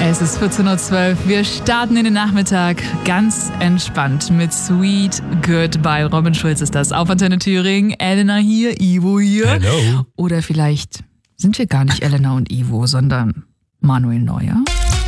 Es ist 14.12 Uhr. Wir starten in den Nachmittag ganz entspannt mit Sweet Goodbye. Robin Schulz ist das. Auf Antenne Thüringen. Elena hier, Ivo hier. Hello. Oder vielleicht sind wir gar nicht Elena und Ivo, sondern Manuel Neuer.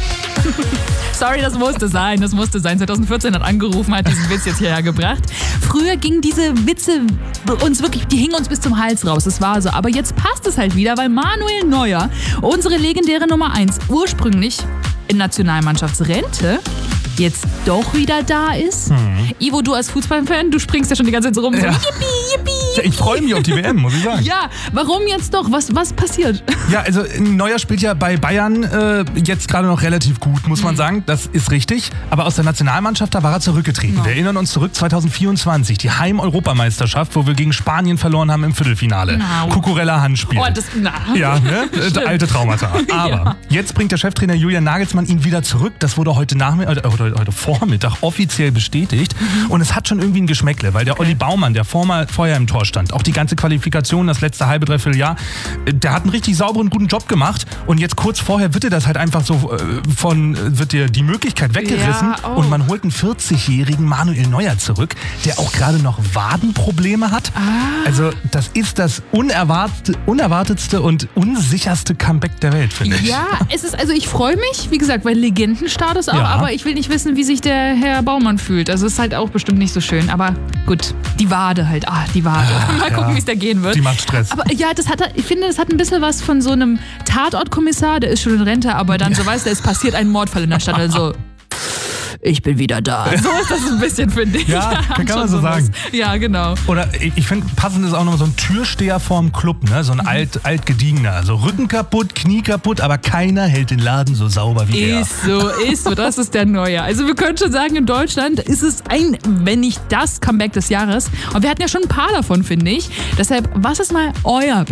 Sorry, das musste sein. 2014 hat angerufen, hat diesen Witz jetzt hierher gebracht. Früher gingen diese Witze uns wirklich, die hingen uns bis zum Hals raus. Das war so. Aber jetzt passt es halt wieder, weil Manuel Neuer, unsere legendäre Nummer 1, ursprünglich in Nationalmannschaftsrente, jetzt doch wieder da ist. Ivo, du als Fußballfan, du springst ja schon die ganze Zeit so rum. So, Ja. yippie, yippie. Ja, ich freue mich auf die WM, muss ich sagen. Ja, warum jetzt doch? Was passiert? Ja, also Neuer spielt ja bei Bayern jetzt gerade noch relativ gut, muss man sagen. Das ist richtig. Aber aus der Nationalmannschaft, da war er zurückgetreten. Ja. Wir erinnern uns zurück 2024, die Heim-Europameisterschaft, wo wir gegen Spanien verloren haben im Viertelfinale. Na. Cucurella-Handspiel. Oh, das, na. Ja, ne? Alte Traumata. Aber jetzt bringt der Cheftrainer Julian Nagelsmann ihn wieder zurück. Das wurde heute Vormittag offiziell bestätigt. Und es hat schon irgendwie ein Geschmäckle, weil der Olli Baumann, der vorher im Tor stand, auch die ganze Qualifikation, das letzte halbe, dreiviertel Jahr, der hat einen richtig sauberen, guten Job gemacht. Und jetzt kurz vorher wird dir das halt einfach so wird dir die Möglichkeit weggerissen. Ja, oh. Und man holt einen 40-jährigen Manuel Neuer zurück, der auch gerade noch Wadenprobleme hat. Also das ist das unerwartetste und unsicherste Comeback der Welt, finde ich. Ja, also ich freue mich, wie gesagt, weil Legendenstatus auch, Ja. aber ich will nicht wissen, wie sich der Herr Baumann fühlt. Also es ist halt auch bestimmt nicht so schön, aber gut, die Wade halt, die Wade. Mal gucken, ja. wie es da gehen wird. Die macht Stress. Aber ja, ich finde, das hat ein bisschen was von so einem Tatortkommissar, der ist schon in Rente, aber dann so weißt du, es passiert ein Mordfall in der Stadt, also ich bin wieder da. So ist das ein bisschen, finde ich. Ja, kann man schon so sowas. sagen. Ja, genau. Oder ich finde, passend ist auch noch so ein Türsteher vorm Club, ne? So ein altgediegener. Also Rücken kaputt, Knie kaputt, aber keiner hält den Laden so sauber wie er. Ist so, das ist der Neue. Also wir können schon sagen, in Deutschland ist es wenn nicht das Comeback des Jahres. Und wir hatten ja schon ein paar davon, finde ich. Deshalb, was ist mal euer